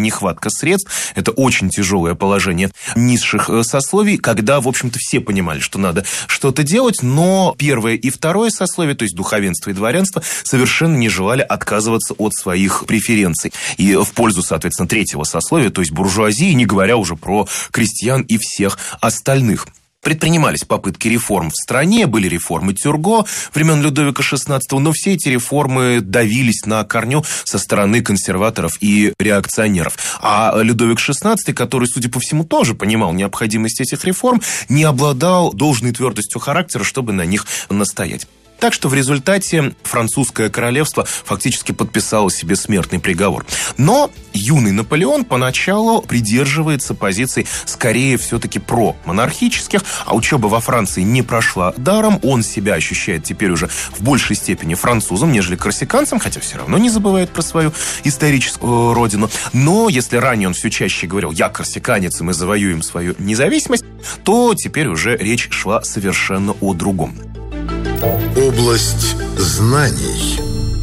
нехватка средств, это очень тяжелое положение низших сословий, когда, в общем-то, все понимали, что надо что-то делать, но первое и второе сословие, то есть духовенство и дворянство, совершенно не желали отказываться от своих преференций. И в пользу, соответственно, третьего сословия, то есть буржуазии, не говоря уже про крестьян и всех остальных. Предпринимались попытки реформ в стране, были реформы Тюрго времен Людовика XVI, но все эти реформы давились на корню со стороны консерваторов и реакционеров. А Людовик XVI, который, судя по всему, тоже понимал необходимость этих реформ, не обладал должной твердостью характера, чтобы на них настоять. Так что в результате французское королевство фактически подписало себе смертный приговор. Но юный Наполеон поначалу придерживается позиций скорее все-таки промонархических, а учеба во Франции не прошла даром. Он себя ощущает теперь уже в большей степени французом, нежели корсиканцем, хотя все равно не забывает про свою историческую родину. Но если ранее он все чаще говорил «я корсиканец, и мы завоюем свою независимость», то теперь уже речь шла совершенно о другом. Область знаний.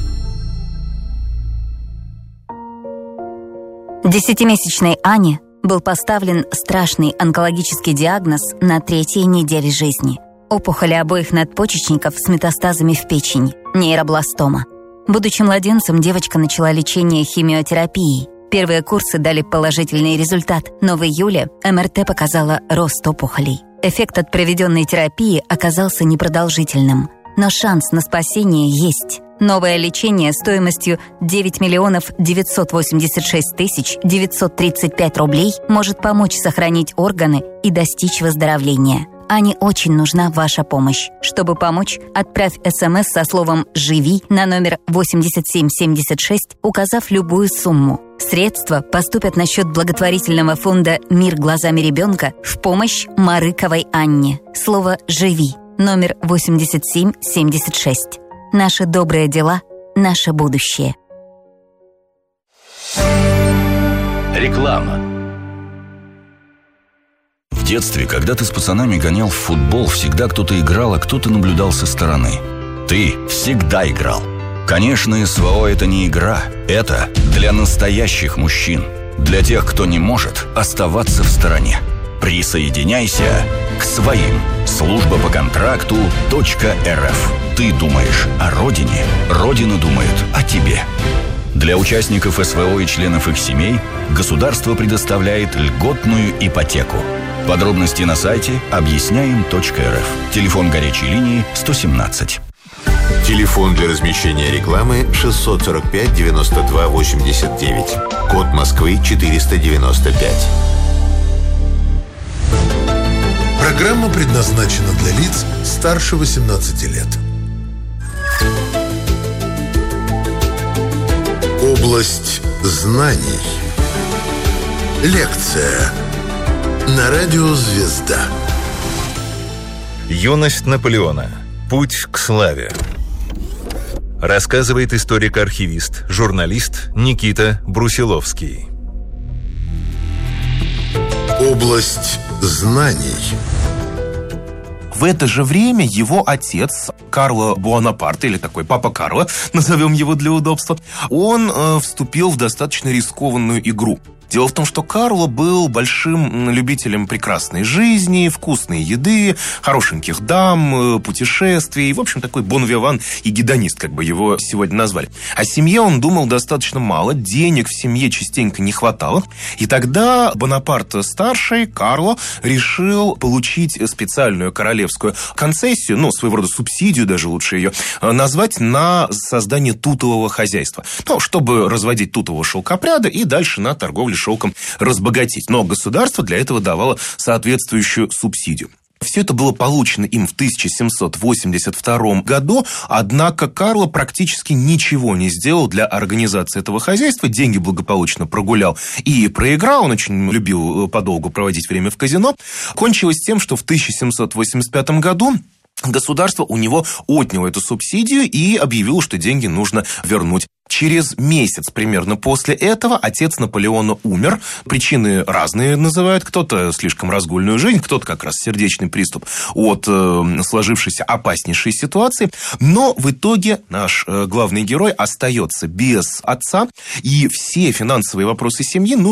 10-месячной Ане был поставлен страшный онкологический диагноз на 3-й неделе жизни. Опухоли обоих надпочечников с метастазами в печени, нейробластома. Будучи младенцем, девочка начала лечение химиотерапией. Первые курсы дали положительный результат, но в июле МРТ показала рост опухолей. Эффект от проведенной терапии оказался непродолжительным, но шанс на спасение есть. Новое лечение стоимостью 9 986 935 рублей может помочь сохранить органы и достичь выздоровления. Ане очень нужна ваша помощь. Чтобы помочь, отправь СМС со словом «Живи» на номер 8776, указав любую сумму. Средства поступят на счет благотворительного фонда «Мир глазами ребенка» в помощь Марыковой Анне. Слово «Живи» номер 8776. Наши добрые дела – наше будущее. Реклама. В детстве, когда ты с пацанами гонял в футбол, всегда кто-то играл, а кто-то наблюдал со стороны. Ты всегда играл. Конечно, СВО – это не игра. Это для настоящих мужчин. Для тех, кто не может оставаться в стороне. Присоединяйся к своим. Служба по контракту .рф. Ты думаешь о родине, родина думает о тебе. Для участников СВО и членов их семей государство предоставляет льготную ипотеку. Подробности на сайте объясняем.рф. Телефон горячей линии 117. Телефон для размещения рекламы 645 92 89. Код Москвы 495. Программа предназначена для лиц старше 18 лет. Область знаний. Лекция на радио «Звезда». Юность Наполеона. Путь к славе. Рассказывает историк-архивист, журналист Никита Брусиловский. Область знаний. В это же время его отец, Карло Буонапарте, или такой папа Карло, назовем его для удобства, он вступил в достаточно рискованную игру. Дело в том, что Карло был большим любителем прекрасной жизни, вкусной еды, хорошеньких дам, путешествий. В общем, такой бон-виван и гедонист, как бы его сегодня назвали. О семье он думал достаточно мало, денег в семье частенько не хватало. И тогда Бонапарт-старший, Карло, решил получить специальную королевскую концессию, ну, своего рода субсидию, даже лучше ее назвать, на создание тутового хозяйства. Ну, чтобы разводить тутового шелкопряда и дальше на торговле шелком разбогатеть. Но государство для этого давало соответствующую субсидию. Все это было получено им в 1782 году, однако Карло практически ничего не сделал для организации этого хозяйства, деньги благополучно прогулял и проиграл, он очень любил подолгу проводить время в казино. Кончилось тем, что в 1785 году государство у него отняло эту субсидию и объявило, что деньги нужно вернуть. Через месяц примерно после этого отец Наполеона умер. Причины разные называют. Кто-то слишком разгульную жизнь, кто-то как раз сердечный приступ от сложившейся опаснейшей ситуации. Но в итоге наш главный герой остается без отца, и все финансовые вопросы семьи